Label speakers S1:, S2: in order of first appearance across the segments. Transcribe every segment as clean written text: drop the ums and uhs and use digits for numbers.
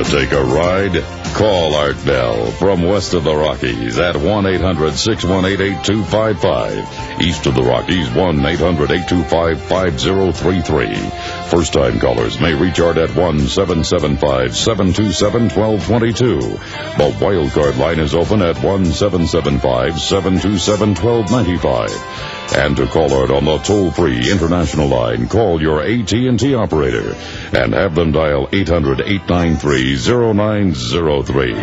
S1: take a ride? Call Art Bell from west of the Rockies at 1-800-618-8255. East of the Rockies, 1-800-825-5033. First-time callers may reach Art at 1-775-727-1222. The wildcard line is open at 1-775-727-1295. And to call Art on the toll-free international line, call your AT&T operator and have them dial 800-893-0903.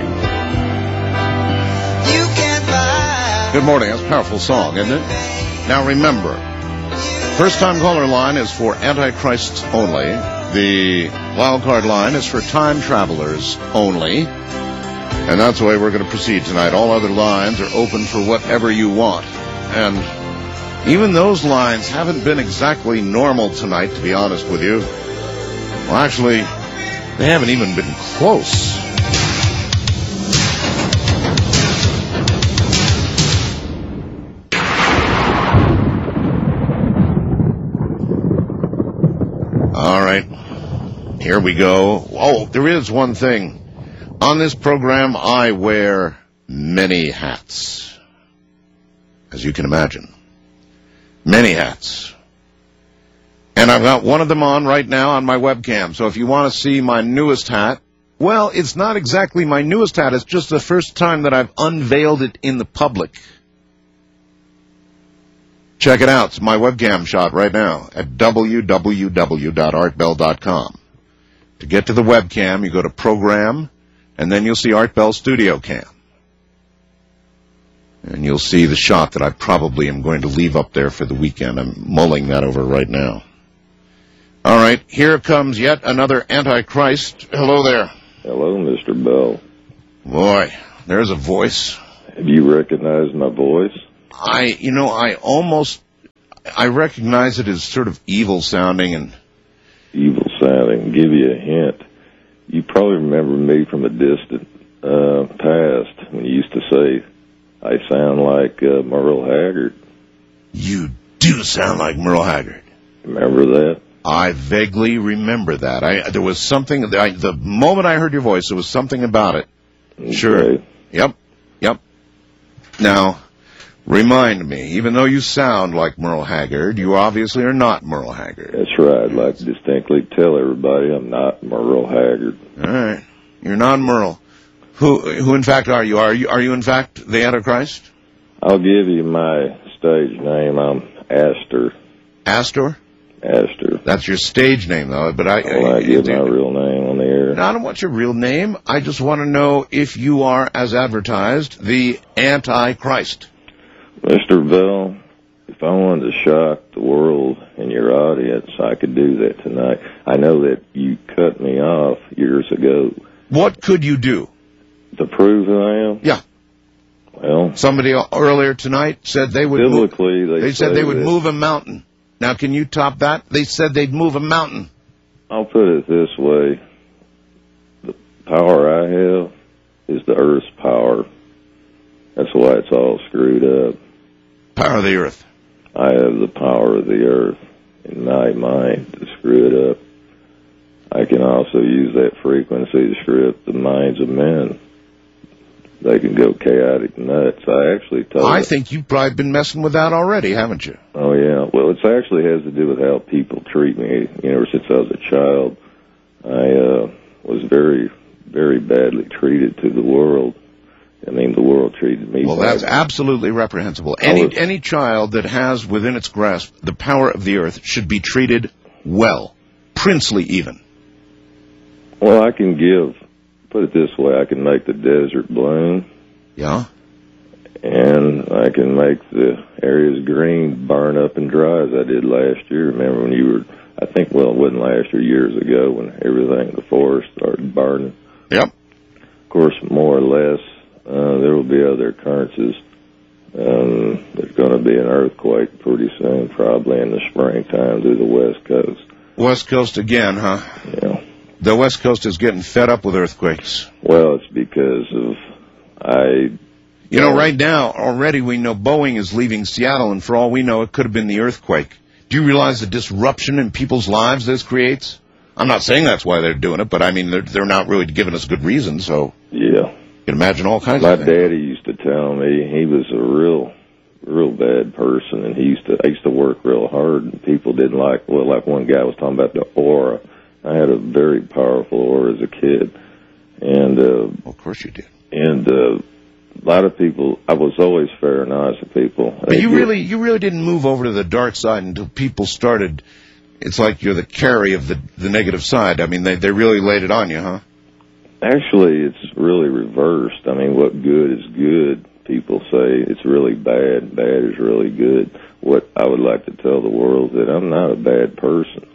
S2: Good morning. That's a powerful song, isn't it? Now remember, first-time caller line is for Antichrists only. The wildcard line is for time travelers only. And that's the way we're going to proceed tonight. All other lines are open for whatever you want. And even those lines haven't been exactly normal tonight, to be honest with you. Well, actually, they haven't even been close. All right, here we go. Oh, there is one thing. On this program, I wear many hats, as you can imagine. Many hats. And I've got one of them on right now on my webcam. So if you want to see my newest hat, well, it's not exactly my newest hat. It's just the first time that I've unveiled it in the public. Check it out. It's my webcam shot right now at www.artbell.com. To get to the webcam, you go to Program, and then you'll see Art Bell Studio Cam. And you'll see the shot that I probably am going to leave up there for the weekend. I'm mulling that over right now. All right, here comes yet another Antichrist. Hello there.
S3: Hello, Mr. Bell.
S2: Boy, there's a voice.
S3: Have you recognized my voice?
S2: I recognize it as sort of evil sounding and...
S3: Evil sounding. Give you a hint. You probably remember me from a distant past when you used to say, I sound like Merle Haggard.
S2: You do sound like Merle Haggard.
S3: Remember that?
S2: I vaguely remember that. There was something, the moment I heard your voice, there was something about it.
S3: Okay.
S2: Sure. Yep. Now, remind me, even though you sound like Merle Haggard, you obviously are not Merle Haggard.
S3: That's right. I'd like to distinctly tell everybody I'm not Merle Haggard.
S2: All right. You're not Merle. Who in fact are you? Are you in fact the Antichrist?
S3: I'll give you my stage name. I'm Astor.
S2: Astor?
S3: Astor.
S2: That's your stage name, though. But I
S3: give my real name on the air.
S2: No, I don't want your real name. I just want to know if you are, as advertised, the Antichrist.
S3: Mr. Bell, if I wanted to shock the world and your audience, I could do that tonight. I know that you cut me off years ago.
S2: What could you do?
S3: To prove who I am?
S2: Yeah.
S3: Well,
S2: somebody earlier tonight said they would
S3: biblically
S2: they said they would move a mountain. Now, can you top that? They said they'd move a mountain.
S3: I'll put it this way. The power I have is the earth's power. That's why it's all screwed up.
S2: Power of the earth.
S3: I have the power of the earth in my mind to screw it up. I can also use that frequency to screw up the minds of men. They can go chaotic nuts. I
S2: think you've probably been messing with that already, haven't you?
S3: Oh, yeah. Well, it actually has to do with how people treat me. Ever since I was a child, I was very, very badly treated to the world. I mean, the world treated me
S2: well,
S3: badly.
S2: That's absolutely reprehensible. Any child that has within its grasp the power of the earth should be treated well, princely even.
S3: Well, I can put it this way, I can make the desert bloom.
S2: Yeah?
S3: And I can make the areas green, burn up and dry as I did last year. Remember when you were, it wasn't last year, years ago, when everything, the forest started burning.
S2: Yep.
S3: Of course, more or less, there will be other occurrences. There's going to be an earthquake pretty soon, probably in the springtime through the West Coast.
S2: West Coast again, huh?
S3: Yeah.
S2: The West Coast is getting fed up with earthquakes.
S3: Well, it's because of
S2: right now, already we know Boeing is leaving Seattle, and for all we know, it could have been the earthquake. Do you realize the disruption in people's lives this creates? I'm not saying that's why they're doing it, but I mean, they're not really giving us good reasons, so.
S3: Yeah.
S2: You can imagine all kinds
S3: of
S2: things.
S3: My daddy used to tell me he was a real bad person, and I used to work real hard, and people didn't like one guy was talking about the aura. I had a very powerful aura as a kid. And,
S2: of course you did.
S3: And, a lot of people, I was always fair and nice to people.
S2: But you really didn't move over to the dark side until people started, it's like you're the carry of the negative side. I mean, they really laid it on you, huh?
S3: Actually, it's really reversed. I mean, what good is good, people say. It's really bad. Bad is really good. What I would like to tell the world is that I'm not a bad person.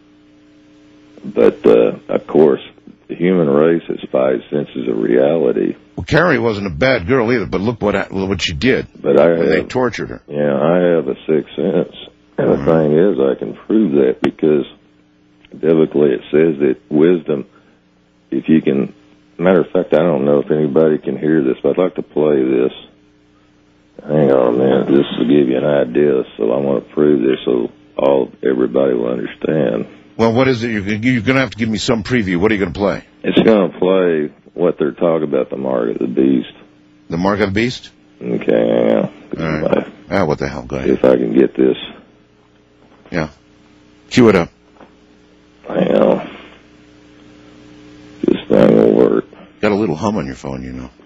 S3: But, of course, the human race has 5 senses of reality.
S2: Well, Carrie wasn't a bad girl either, but look what she did.
S3: But
S2: they tortured her.
S3: Yeah, I have a 6th sense. And the thing is, I can prove that because biblically it says that wisdom, if you can, matter of fact, I don't know if anybody can hear this, but I'd like to play this. Hang on a minute. This will give you an idea, so I want to prove this so everybody will understand.
S2: Well, what is it? You're going to have to give me some preview. What are you going to play?
S3: It's going to play what they're talking about, the mark of the beast.
S2: The mark of the beast?
S3: Okay, hang on.
S2: All right. What the hell? Go ahead.
S3: If I can get this.
S2: Yeah. Cue it up.
S3: Hang on. This thing will work.
S2: Got a little hum on your phone, you know.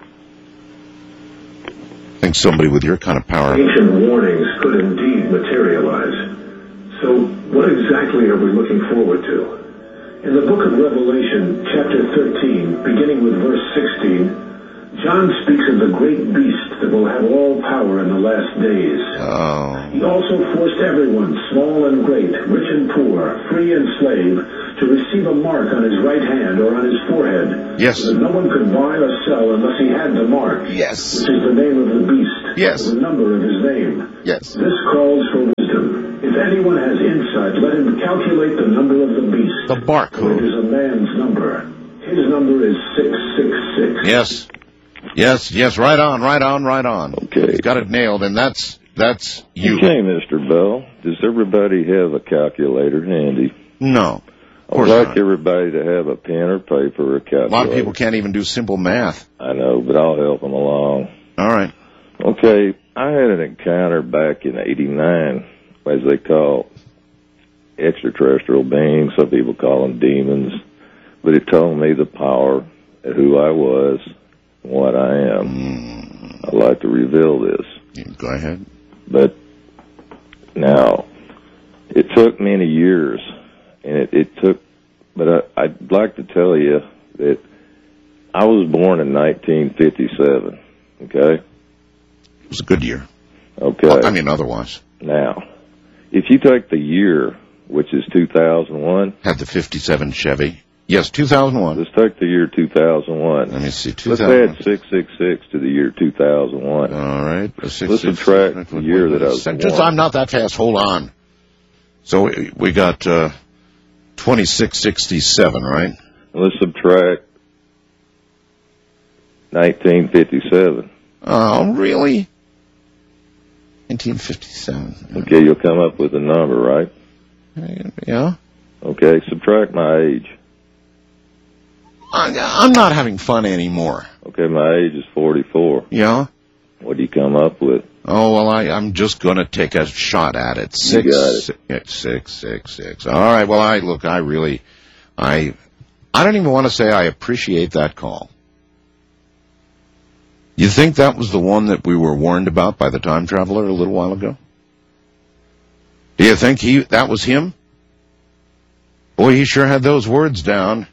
S2: I think somebody with your kind of power.
S4: Ancient warnings could indeed materialize. So, what exactly are we looking forward to? In the book of Revelation, chapter 13, beginning with verse 16, John speaks of the great beast that will have all power in the last days.
S2: Oh.
S4: He also forced everyone, small and great, rich and poor, free and slave, to receive a mark on his right hand or on his forehead.
S2: Yes.
S4: So that no one could buy or sell unless he had the mark.
S2: Yes.
S4: Which is the name of the beast.
S2: Yes.
S4: The number of his name.
S2: Yes.
S4: This calls for wisdom. If anyone has insight, let him calculate the number of the beast.
S2: The barcode.
S4: It is a man's number. His number is 666.
S2: Yes. Yes, right on.
S3: Okay.
S2: You've got it nailed, and that's you.
S3: Okay, Mr. Bell, does everybody have a calculator handy?
S2: No.
S3: I would like everybody to have a pen or paper or a calculator.
S2: A lot of people can't even do simple math.
S3: I know, but I'll help them along.
S2: All right.
S3: Okay, I had an encounter back in '89, as they call extraterrestrial beings. Some people call them demons. But it told me the power of who I was, what I am. I'd like to reveal this.
S2: Go ahead.
S3: But now, it took many years, and but I'd like to tell you that I was born in 1957, okay?
S2: It was a good year.
S3: Okay.
S2: Well, I mean, otherwise.
S3: Now, if you take the year, which is 2001.
S2: Had the 57 Chevy. Yes, 2001.
S3: Let's take the year 2001.
S2: Let me see,
S3: 2001. Let's add 666 to the year 2001.
S2: All right.
S3: Let's subtract the year that I was born.
S2: I'm not that fast. Hold on. So we got 2667, right?
S3: Let's subtract 1957.
S2: Oh, really? 1957.
S3: Okay, you'll come up with a number, right?
S2: Yeah.
S3: Okay, subtract my age.
S2: I'm not having fun anymore.
S3: Okay, my age is 44.
S2: Yeah?
S3: What do you come up with?
S2: Oh, well, I'm just going to take a shot at it.
S3: You got it.
S2: 666. All right, well, I don't even want to say I appreciate that call. You think that was the one that we were warned about by the time traveler a little while ago? Do you think that was him? Boy, he sure had those words down.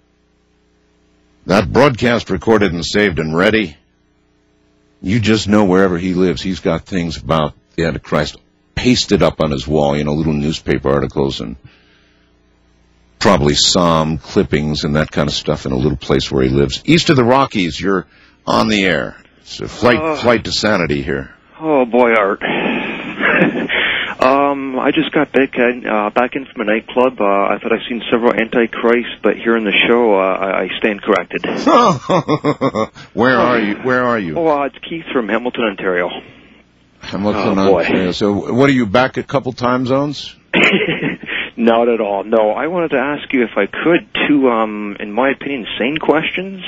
S2: That broadcast recorded and saved and ready. You just know wherever he lives, he's got things about the Antichrist pasted up on his wall, little newspaper articles and probably psalm clippings and that kind of stuff in a little place where he lives. East of the Rockies, you're on the air. It's a flight to sanity here.
S5: Oh, boy, Art. I just got back in from a nightclub. I thought I'd seen several Antichrists, but here in the show, I stand corrected.
S2: Where are you?
S5: Oh, it's Keith from Hamilton, Ontario.
S2: Hamilton, Ontario. So what are you, back a couple time zones?
S5: No, Not at all. No, I wanted to ask you if I could two, in my opinion, sane questions.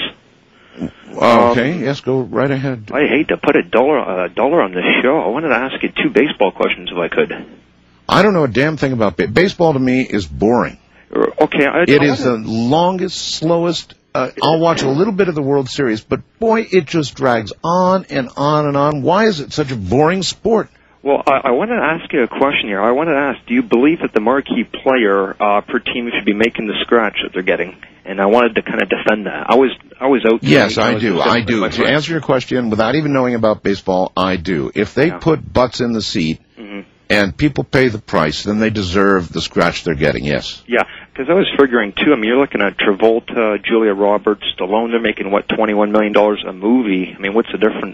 S2: Okay, yes, go right ahead.
S5: I hate to put a dollar on this show. I wanted to ask you two baseball questions if I could.
S2: I don't know a damn thing about baseball. To me is boring.
S5: Okay,
S2: it is the longest, slowest. I'll watch a little bit of the World Series, but boy, it just drags on and on and on. Why is it such a boring sport?
S5: Well, I wanted to ask you a question here. I wanted to ask, do you believe that the marquee player per team should be making the scratch that they're getting? And I wanted to kind of defend that. I was out.
S2: Yes, I do. To answer your question, without even knowing about baseball, I do. If they put butts in the seat and people pay the price, then they deserve the scratch they're getting, yes.
S5: Yeah, because I was figuring, too, I mean, you're looking at Travolta, Julia Roberts, Stallone, they're making, what, $21 million a movie? I mean, what's the difference?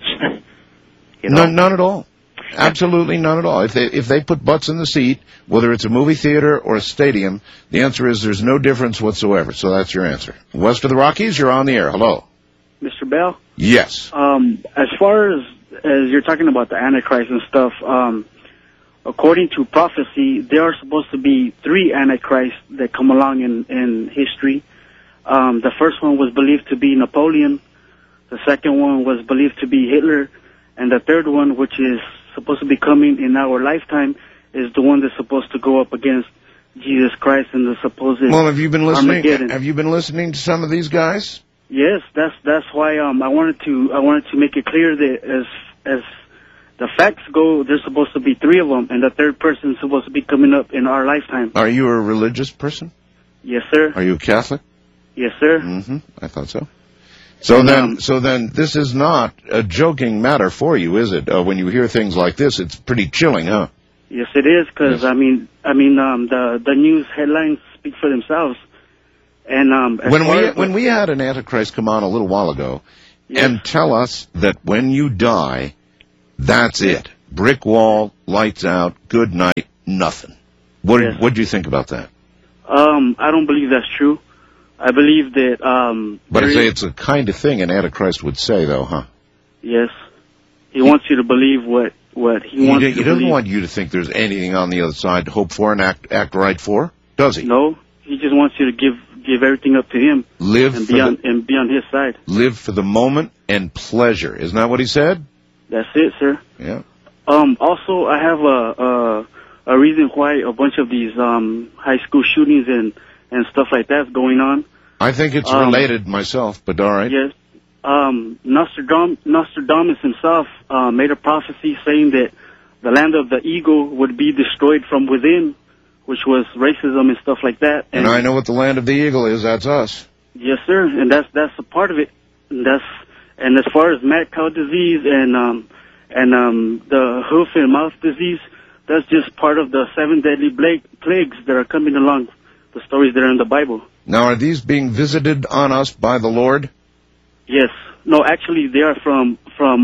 S5: You know?
S2: None at all. Absolutely none at all. If they put butts in the seat, whether it's a movie theater or a stadium, the answer is there's no difference whatsoever. So that's your answer. West of the Rockies, you're on the air. Hello.
S6: Mr. Bell?
S2: Yes.
S6: As far as you're talking about the Antichrist and stuff, according to prophecy, there are supposed to be 3 Antichrists that come along in history. The first one was believed to be Napoleon. The second one was believed to be Hitler. And the third one, which is supposed to be coming in our lifetime, is the one that's supposed to go up against Jesus Christ and the supposed
S2: Well, have you been listening?
S6: Armageddon.
S2: Have you been listening to some of these guys?
S6: Yes, that's why I wanted to make it clear that as the facts go, there's supposed to be 3 of them, and the third person is supposed to be coming up in our lifetime.
S2: Are you a religious person?
S6: Yes, sir.
S2: Are you a Catholic?
S6: Yes, sir.
S2: Mm-hmm. I thought so. So then this is not a joking matter for you, is it? When you hear things like this, it's pretty chilling, huh?
S6: Yes, it is, because
S2: yes.
S6: the news headlines speak for themselves. And
S2: when we had an Antichrist come on a little while ago, yes, and tell us that when you die, that's it. Brick wall, lights out, good night, nothing. What do you think about that?
S6: I don't believe that's true. I believe that...
S2: But I say it's the kind of thing an Antichrist would say, though, huh?
S6: Yes. He wants you to believe what he wants you to believe.
S2: He doesn't want you to think there's anything on the other side to hope for and act right for, does he?
S6: No. He just wants you to give everything up to him. And be on his side.
S2: Live for the moment and pleasure. Isn't that what he said?
S6: That's it, sir.
S2: Yeah.
S6: Also, I have a reason why a bunch of these high school shootings and stuff like that's going on.
S2: I think it's related myself, but all right.
S6: Yes. Nostradamus himself made a prophecy saying that the land of the eagle would be destroyed from within, which was racism and stuff like that.
S2: And I know what the land of the eagle is. That's us.
S6: Yes, sir. And that's a part of it. And as far as mad cow disease and the hoof and mouth disease, that's just part of the 7 deadly plagues that are coming along. The stories that are in the Bible.
S2: Now, are these being visited on us by the Lord?
S6: Yes. No, actually, they are from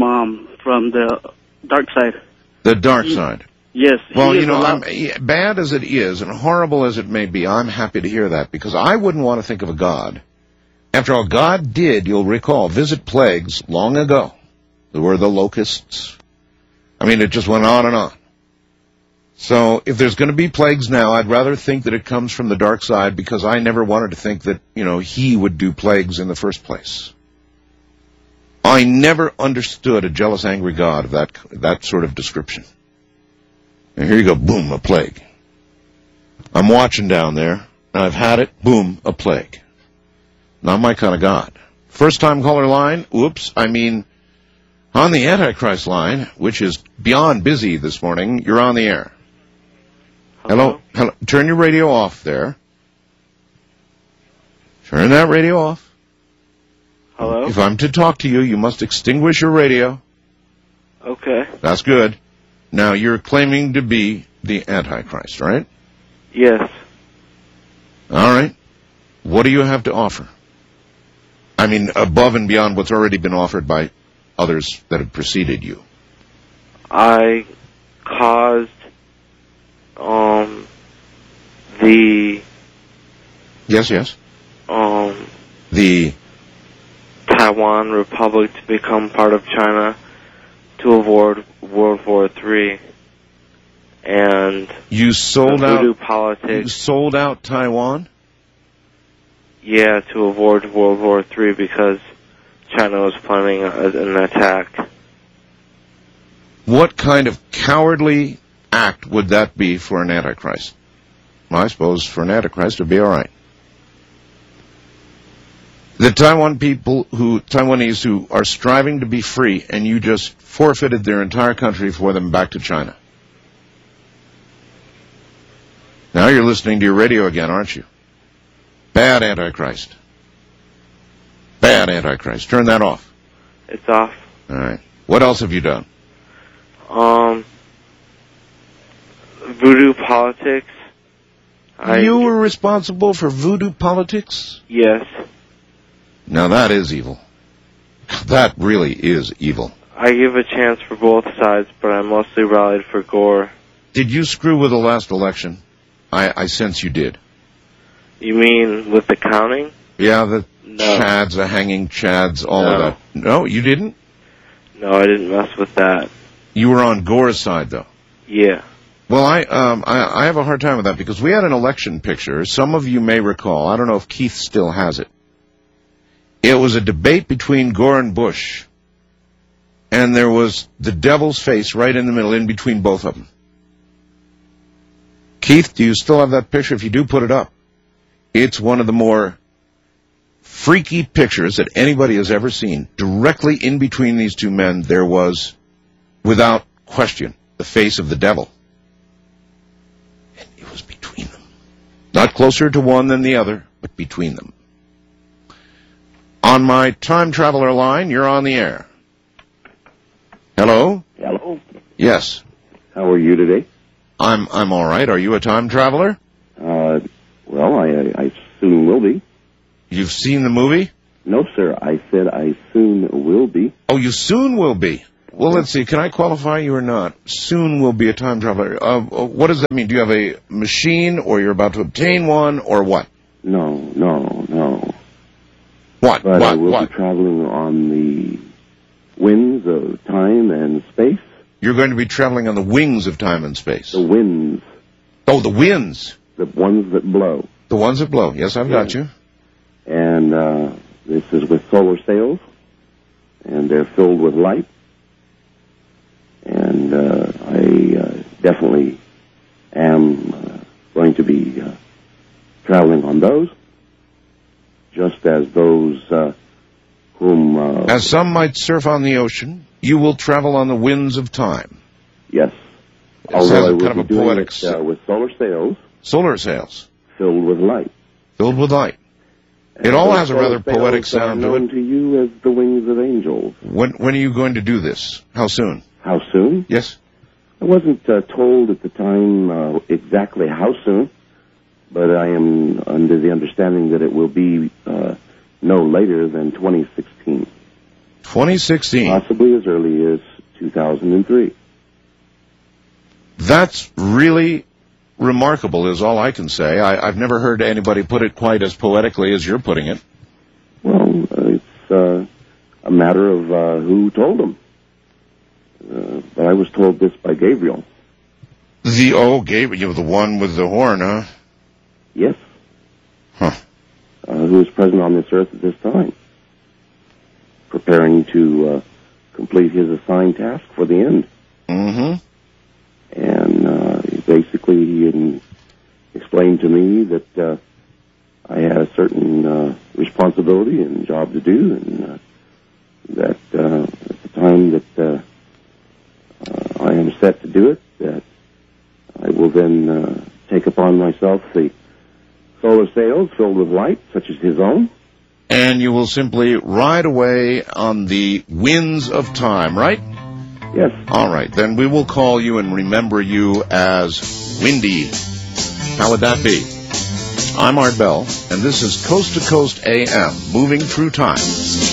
S6: the dark side.
S2: The dark side.
S6: Yes.
S2: Well, you know, bad as it is and horrible as it may be, I'm happy to hear that because I wouldn't want to think of a God. After all, God did, you'll recall, visit plagues long ago. There were the locusts. I mean, it just went on and on. So if there's going to be plagues now, I'd rather think that it comes from the dark side because I never wanted to think that, you know, he would do plagues in the first place. I never understood a jealous, angry God of that sort of description. And here you go, boom, a plague. I'm watching down there, and I've had it, boom, a plague. Not my kind of God. First time caller line, on the Antichrist line, which is beyond busy this morning, you're on the air. Hello. Turn your radio off there. Turn that radio off.
S6: Hello?
S2: If I'm to talk to you, you must extinguish your radio.
S6: Okay.
S2: That's good. Now, you're claiming to be the Antichrist, right?
S6: Yes.
S2: All right. What do you have to offer? I mean, above and beyond what's already been offered by others that have preceded you.
S7: I caused
S2: Yes.
S7: The Taiwan Republic to become part of China to avoid World War III. and
S2: you sold
S7: voodoo
S2: out
S7: politics.
S2: You sold out Taiwan?
S7: Yeah, to avoid World War III because China was planning an attack.
S2: What kind of cowardly act would that be for an Antichrist? Well, I suppose for an Antichrist it would be all right. The Taiwanese who are striving to be free, and you just forfeited their entire country for them back to China. Now you're listening to your radio again, aren't you? Bad Antichrist. Bad Antichrist. Turn that off.
S7: It's off.
S2: All right. What else have you done?
S7: Voodoo politics.
S2: You were responsible for voodoo politics?
S7: Yes.
S2: Now that is evil. That really is evil.
S7: I give a chance for both sides, but I mostly rallied for Gore.
S2: Did you screw with the last election? I sense you did.
S7: You mean with the counting?
S2: Yeah, the
S7: No.
S2: Chads, the hanging Chads, all of that. No, you didn't?
S7: No, I didn't mess with that.
S2: You were on Gore's side, though.
S7: Yeah.
S2: Well, I have a hard time with that because we had an election picture. Some of you may recall. I don't know if Keith still has it. It was a debate between Gore and Bush, and there was the devil's face right in the middle, in between both of them. Keith, do you still have that picture? If you do, put it up. It's one of the more freaky pictures that anybody has ever seen. Directly in between these two men, there was, without question, the face of the devil. And it was between them. Not closer to one than the other, but between them. On my time traveler line, you're on the air. Hello?
S8: Hello.
S2: Yes.
S8: How are you today?
S2: I'm all right. Are you a time traveler?
S8: Well, I soon will be.
S2: You've seen the movie?
S8: No, sir. I said I soon will be.
S2: Oh, you soon will be. Well, let's see. Can I qualify you or not? Soon will be a time traveler. What does that mean? Do you have a machine, or you're about to obtain one, or what?
S8: No.
S2: What?
S8: But I will
S2: What?
S8: be traveling on the winds of time and space.
S2: You're going to be traveling on the wings of time and space.
S8: The winds.
S2: Oh, the winds.
S8: The ones that blow.
S2: The ones that blow. Yes, I've got you.
S8: And this is with solar sails, and they're filled with light. And I definitely am going to be traveling on those, just as those whom...
S2: As some might surf on the ocean, you will travel on the winds of time.
S8: Yes.
S2: Although I will
S8: kind
S2: be
S8: of a doing
S2: poetic
S8: it with solar sails.
S2: Solar sails.
S8: Filled with light.
S2: Filled with light. It all has a rather poetic sound to
S8: known
S2: it.
S8: to you as the wings of angels.
S2: When are you going to do this? How soon?
S8: How soon?
S2: Yes.
S8: I wasn't told at the time exactly how soon, but I am under the understanding that it will be no later than 2016.
S2: 2016.
S8: Possibly as early as 2003.
S2: That's really remarkable, is all I can say. I've never heard anybody put it quite as poetically as you're putting it.
S8: Well, it's a matter of who told them. But I was told this by Gabriel.
S2: Gabriel, the one with the horn, huh?
S8: Yes.
S2: Huh.
S8: Who is present on this earth at this time, preparing to complete his assigned task for the end.
S2: Mm-hmm.
S8: And basically he explained to me that I had a certain responsibility and job to do, and that at the time that I am set to do it, that I will then take upon myself the solar sails filled with light, such as his own.
S2: And you will simply ride away on the winds of time, right?
S8: Yes.
S2: All right, then we will call you and remember you as Windy. How would that be? I'm Art Bell, and this is Coast to Coast AM, moving through time.